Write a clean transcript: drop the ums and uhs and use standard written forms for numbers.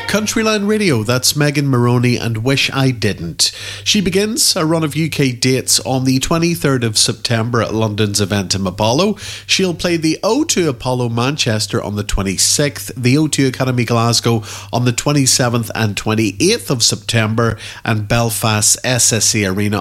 Countryline Radio, that's Megan Moroney and Wish I Didn't. She begins a run of UK dates on the 23rd of September at London's Eventim Apollo. She'll play the O2 Apollo Manchester on the 26th, the O2 Academy Glasgow on the 27th and 28th of September, and Belfast's SSE Arena